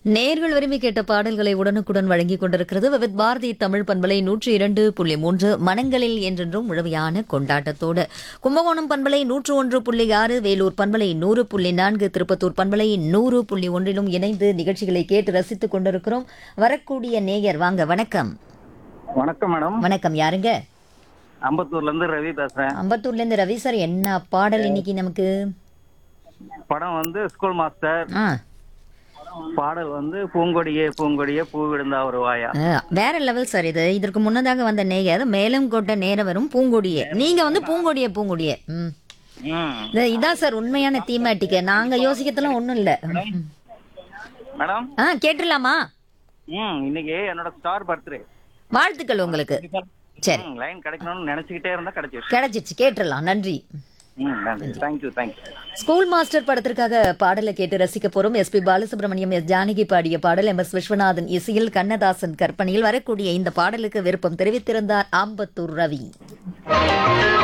நேர்கள் விரும்பி கேட்ட பாடல்களை உடனுக்குடன் வழங்கிக் கொண்டிருக்கிறது விவித் பாரதி தமிழ் பண்பலை 102.3 மனங்களில் என்றென்றும் முழுமையான கொண்டாட்டத்தோடு. கும்பகோணம் பண்பலை 101.6, வேலூர் பண்பலை 100.4, திருப்பத்தூர் பண்பலை 100.1 இணைந்து நிகழ்ச்சிகளை கேட்டு ரசித்துக் கொண்டிருக்கிறோம். வரக்கூடிய நேயர் வாங்க. வணக்கம். வணக்கம் மேடம். வணக்கம். யாருங்க? அம்பத்தூர்ல இருந்து ரவி பேசுறேன். அம்பத்தூர்ல இருந்து ரவி சார். என்ன பாடல் இன்னைக்கு நமக்கு? படம் வந்து ஸ்கூல் மாஸ்டர். ஆ பாடல் வந்து பூங்கொடியே பூங்கொடியே பூ விழுந்தா ஒரு வாயா. வேற லெவல் சார். இதற்கு முன்னதாக வந்த நேயர் மேலும் கொண்ட நேரம் வரும் பூங்கொடியே. நீங்க வந்து பூங்கொடியே பூங்கொடியே. ம். இதான் சார் உண்மையான தீமேட்டிக். நாங்க யோசிக்கிறதுலாம் ஒண்ணும் இல்ல. மேடம். கேட்டுலாமா? இன்னைக்கு என்னோட ஸ்டார் பர்த்டே. வாழ்த்துக்கள் உங்களுக்கு. சரி, லைன் கிடைக்கணும்னு நினைச்சுக்கிட்டே இருந்தா கிடைச்சிருச்சு. கிடைச்சிருச்சு. கேட்டுடலாம். நன்றி. நன்றி. தேங்க்யூ. ஸ்கூல் மாஸ்டர் படத்திற்காக பாடலை கேட்டு ரசிக்க போறோம். எஸ்பி பாலசுப்ரமணியம், எஸ் ஜானகி பாடிய பாடல். எம் எஸ் விஸ்வநாதன் இசையில் கண்ணதாசன் கற்பனையில் வரக்கூடிய இந்த பாடலுக்கு விருப்பம் தெரிவித்திருந்தார் ஆம்பத்தூர் ரவி.